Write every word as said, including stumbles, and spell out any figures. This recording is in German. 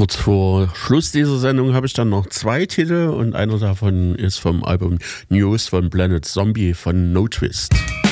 Kurz vor Schluss dieser Sendung habe ich dann noch zwei Titel und einer davon ist vom Album News von Planet Zombie von No Twist.